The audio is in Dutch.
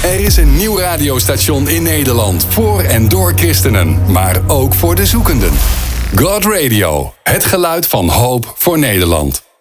Er is een nieuw radiostation in Nederland. Voor en door christenen, maar ook voor de zoekenden. God Radio. Het geluid van hoop voor Nederland.